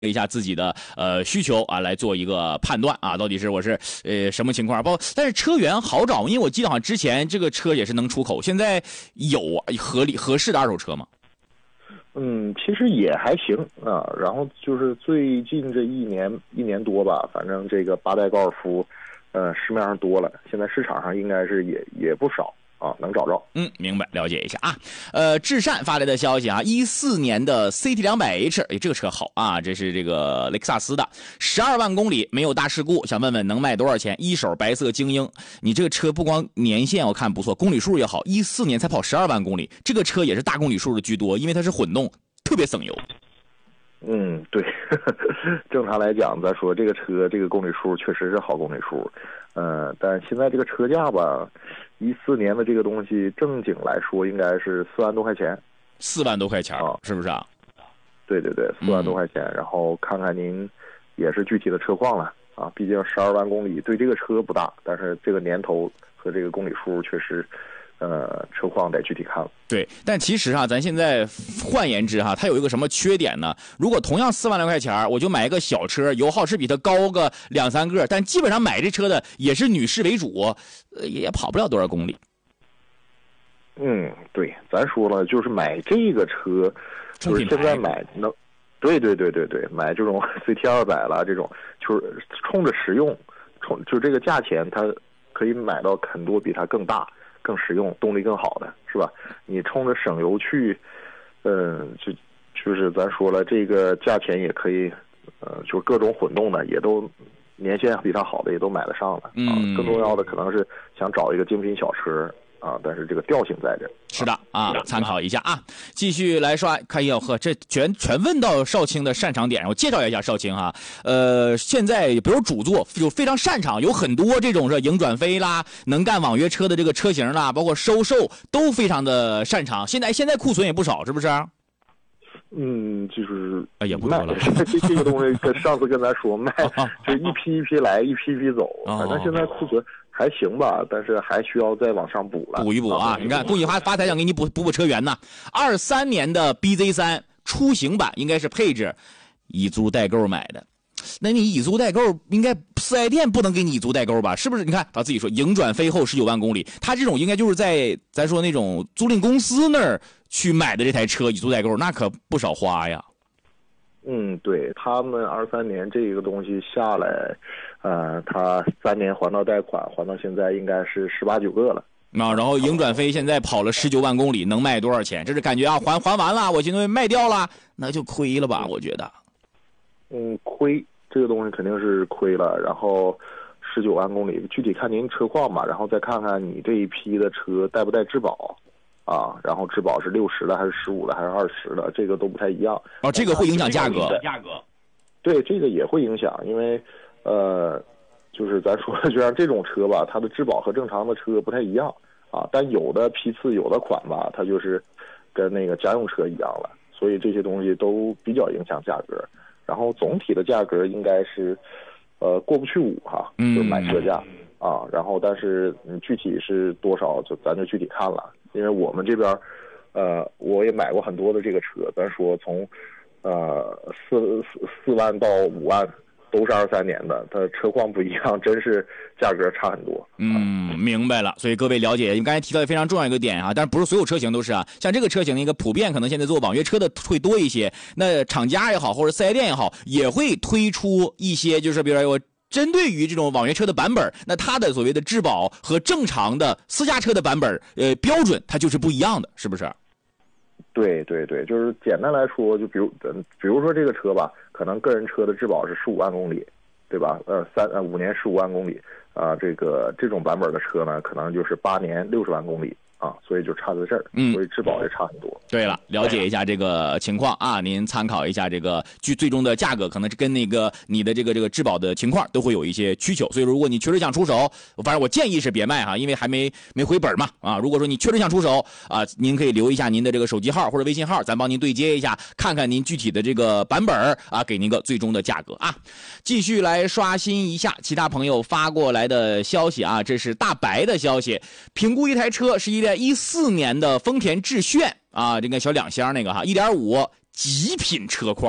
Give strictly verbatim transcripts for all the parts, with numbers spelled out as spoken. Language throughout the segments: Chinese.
一下自己的呃需求啊，来做一个判断啊，到底是我是呃什么情况？包括但是车源好找，因为我记得好像之前这个车也是能出口，现在有合理合适的二手车吗？ 嗯，其实也还行啊。然后就是最近这一年一年多吧，反正这个八代高尔夫，呃，市面上多了，现在市场上应该是也也不少。啊，能找着。 嗯，明白，了解一下啊。呃，至善发来的消息啊，一四年的 C T 两百 H， 哎，这个车好啊，这是这个雷克萨斯的，十二万公里没有大事故，想问问能卖多少钱？一手白色精英，你这个车不光年限我看不错，公里数也好，一四年才跑十二万公里，这个车也是大公里数的居多，因为它是混动，特别省油。 嗯，对，呵呵正常来讲，咱说这个车这个公里数确实是好公里数，呃，但现在这个车价吧，一四年的这个东西正经来说应该是四万多块钱， 四万多块钱啊，是不是啊？ 对对对，四万多块钱，嗯、然后看看您也是具体的车况了啊，毕竟十二万公里对这个车不大，但是这个年头和这个公里数确实。呃，车况得具体看了。 对，但其实哈，咱现在换言之哈，它有一个什么缺点呢？如果同样四万来块钱，我就买一个小车，油耗是比它高个两三个，但基本上买这车的也是女士为主，呃，也跑不了多少公里。 嗯，对，咱说了，就是买这个车，就是现在买能，对对对对对，买这种 C T 二百了，这种就是冲着实用，冲就这个价钱，它可以买到很多比它更大。更实用、动力更好的是吧？你冲着省油去，嗯、呃，就就是咱说了，这个价钱也可以，呃，就各种混动的也都年限比它好的也都买得上了。 嗯、 啊，更重要的可能是想找一个精品小车啊，但是这个调性在这。 是的啊，参考一下啊。继续来刷，看一下呵，这全全问到少卿的擅长点，我介绍一下少卿哈。呃，现在比如主座就非常擅长，有很多这种是迎转飞啦，能干网约车的这个车型啦，包括收售都非常的擅长。现在现在库存也不少，是不是？ 嗯，就是啊，也不多了。 这这个东西跟上次跟咱说卖，就一批一批来，一批一批走。反正现在库存还行吧，但是还需要再往上补了， 补一补啊！你看，恭喜发发财，想给你补补补车源呢。二三年的 B Z 三出行版应该是配置以租代购买的。那你以租代购应该四 S 店不能给你以租代购吧？是不是？你看他自己说迎转飞后十九万公里，他这种应该就是在咱说那种租赁公司那儿去买的这台车以租代购，那可不少花呀。 嗯，对他们二三年这个东西下来，呃，他三年还到贷款，还到现在应该是十八九个了。 啊，然后迎转飞现在跑了十九万公里，能卖多少钱？这是感觉啊，还还完了，我现在卖掉了，那就亏了吧？我觉得。 嗯，亏这个东西肯定是亏了。然后十九万公里，具体看您车况吧，然后再看看你这一批的车带不带质保。啊，然后质保是六十的还是十五的还是二十的，这个都不太一样。 哦，这个会影响价格。 价格，对，这个也会影响，因为，呃，就是咱说，就像这种车吧，它的质保和正常的车不太一样啊。但有的批次、有的款吧，它就是跟那个家用车一样了，所以这些东西都比较影响价格。然后总体的价格应该是，呃，过不去五哈，就是买车价、嗯、啊。然后，但是你具体是多少，就咱就具体看了。因为我们这边，呃，我也买过很多的这个车，咱说从，呃，四四四万到五万，都是二三年的，它车况不一样，真是价格差很多。 嗯，明白了。所以各位了解，因为刚才提到非常重要一个点啊，但是不是所有车型都是啊，像这个车型一个普遍，可能现在做网约车的会多一些，那厂家也好，或者四 S 店也好，也会推出一些，就是比如说我。针对于这种网约车的版本，那它的所谓的质保和正常的私家车的版本，呃，标准它就是不一样的，是不是？ 对对对，就是简单来说，就比如，比如说这个车吧，可能个人车的质保是十五万公里，对吧？呃，三呃五年十五万公里，啊、呃，这个这种版本的车呢，可能就是八年六十万公里。啊，所以就差在这儿，嗯，所以质保也差很多。 对了，了解一下这个情况啊，您参考一下这个最最终的价格，可能是跟那个你的这个这个质保的情况都会有一些需求。所以如果你确实想出手，反正我建议是别卖哈，因为还没没回本嘛啊。如果说你确实想出手啊，您可以留一下您的这个手机号或者微信号，咱帮您对接一下，看看您具体的这个版本啊，给您个最终的价格啊。继续来刷新一下其他朋友发过来的消息啊，这是大白的消息，评估一台车是一辆一四年的丰田致炫啊，这个小两厢那个哈，一点五极品车况。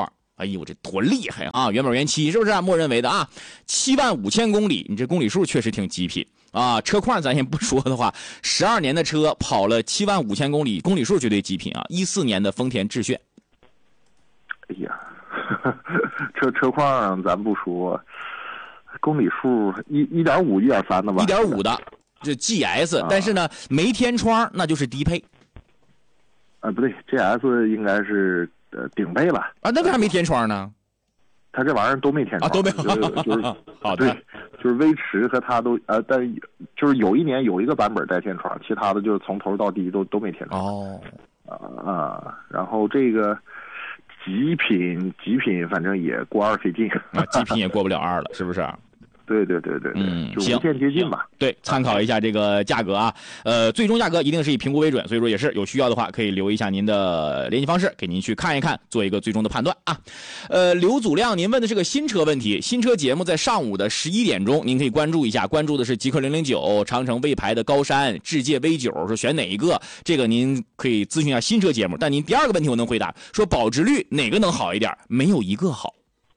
哎呦，这多厉害啊！原本原漆是不是、啊？默认为的啊，七万五千公里，你这公里数确实挺极品啊。车况咱先不说的话，十二年的车跑了七万五千公里，公里数绝对极品啊！一四年的丰田致炫。 哎呀，呵呵车车况咱不说，公里数一一点五、一点三的吧？ 一点五的，这 G S，、啊、但是呢没天窗，那就是低配。 啊，不对 ，G S 应该是呃顶配了啊，那为啥没天窗呢？ 它这玩意儿都没天窗， 啊，都没有，就是好的， 对，就是威驰和它都呃，但就是有一年有一个版本带天窗，其他的就是从头到底都都没天窗。 哦， 啊啊，然后这个极品极品，反正也过二费劲， 啊，极品也过不了二了，是不是？ 对对对对对， 嗯， 就无限接近吧。 对，参考一下这个价格啊，呃，最终价格一定是以评估为准，所以说也是有需要的话，可以留一下您的联系方式，给您去看一看，做一个最终的判断啊。呃，刘祖亮，您问的是个新车问题，新车节目在上午的十一点钟，您可以关注一下，关注的是极氪零零九、长城魏牌的高山、智界 V 九，说选哪一个？这个您可以咨询一下新车节目。但您第二个问题我能回答，说保值率哪个能好一点？没有一个好。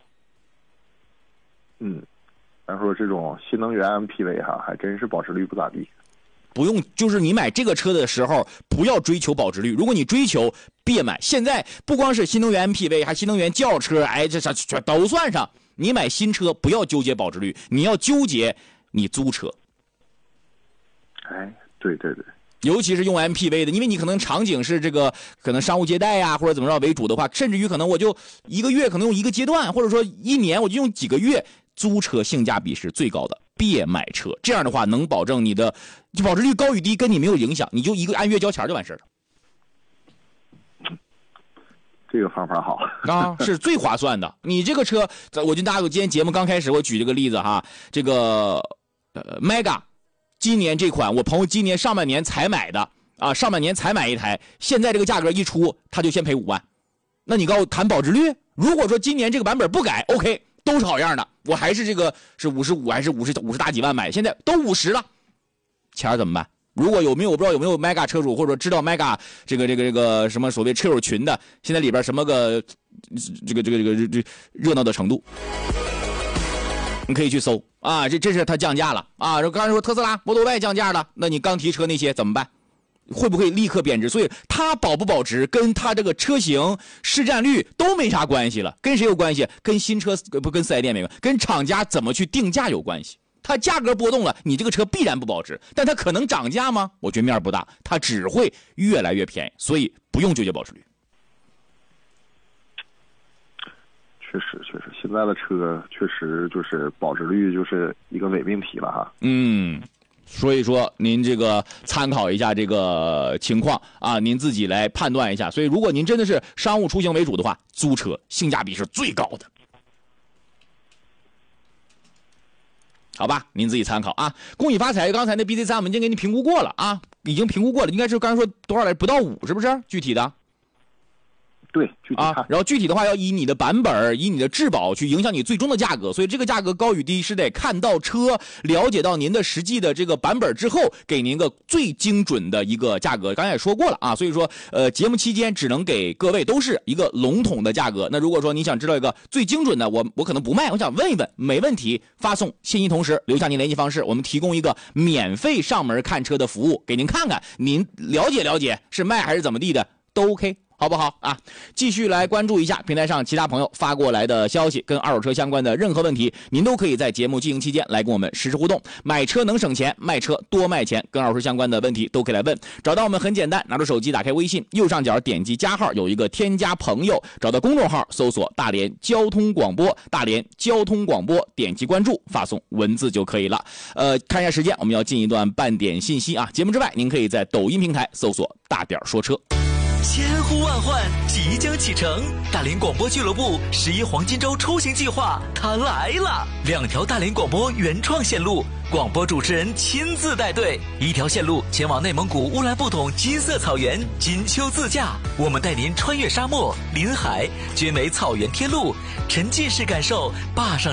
嗯。咱说这种新能源 M P V 哈，还真是保值率不咋地。 不用，就是你买这个车的时候，不要追求保值率。如果你追求，别买。现在不光是新能源 M P V， 还新能源轿车，哎，这啥全都算上。你买新车不要纠结保值率，你要纠结你租车。 哎，对对对。 尤其是用 M P V 的，因为你可能场景是这个可能商务接待呀、啊，或者怎么着为主的话，甚至于可能我就一个月可能用一个阶段，或者说一年我就用几个月。租车性价比是最高的，别买车。这样的话能保证你的就保值率高与低跟你没有影响，你就一个按月交钱就完事了。 这个方法好啊，是最划算的。你这个车，我就大家今天节目刚开始我举这个例子哈，这个呃 Mega， 今年这款我朋友今年上半年才买的啊，上半年才买一台，现在这个价格一出他就先赔五万。那你告诉我谈保值率？如果说今年这个版本不改 ，OK。都是好样的，我还是这个是五十五还是五十五十大几万买，现在都五十了，钱怎么办？如果有没有我不知道有没有 Mega 车主或者知道 Mega 这个这个这个什么所谓车友群的，现在里边什么个这个这个这个这热闹的程度，你可以去搜啊，这这是它降价了啊！刚才说特斯拉 Model Y 降价了，那你刚提车那些怎么办？会不会立刻贬值？所以它保不保值跟它这个车型市占率都没啥关系了，跟谁有关系？跟新车不跟四 S 店没关系，跟厂家怎么去定价有关系。它价格波动了，你这个车必然不保值，但它可能涨价吗？我觉得面不大，它只会越来越便宜，所以不用纠结保值率。 确实，确实，现在的车确实就是保值率就是一个伪命题了哈。 嗯。所以说您这个参考一下这个情况啊，您自己来判断一下。所以如果您真的是商务出行为主的话，租车性价比是最高的。好吧，您自己参考啊。恭喜发财，刚才那 B Z 三我们已经给你评估过了啊，已经评估过了，应该是刚才说多少来不到五，是不是？具体的。 对，具体看啊，然后具体的话要以你的版本、以你的质保去影响你最终的价格，所以这个价格高与低是得看到车，了解到您的实际的这个版本之后，给您个最精准的一个价格。刚才也说过了啊，所以说呃，节目期间只能给各位都是一个笼统的价格。那如果说你想知道一个最精准的，我我可能不卖，我想问一问，没问题，发送信息同时留下您联系方式，我们提供一个免费上门看车的服务给您看看，您了解了解是卖还是怎么地的都 OK。好不好啊？继续来关注一下平台上其他朋友发过来的消息，跟二手车相关的任何问题，您都可以在节目进行期间来跟我们实时互动。买车能省钱，卖车多卖钱，跟二手车相关的问题都可以来问。找到我们很简单，拿出手机打开微信，右上角点击加号，有一个添加朋友，找到公众号搜索大连交通广播，大连交通广播，点击关注，发送文字就可以了。呃，看一下时间，我们要进一段半点信息啊。节目之外，您可以在抖音平台搜索大点说车。 千呼万唤即将启程，大连广播俱乐部十一黄金周出行计划它来了！两条大连广播原创线路，广播主持人亲自带队，一条线路前往内蒙古乌兰布统金色草原金秋自驾，我们带您穿越沙漠、临海，绝美草原天路，沉浸式感受坝上